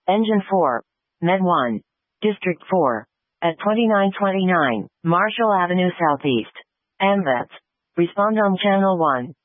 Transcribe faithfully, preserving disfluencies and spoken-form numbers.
Engine four. Med one. District four. At twenty-nine twenty-nine, Marshall Avenue Southeast. AMVETS. Respond on Channel one.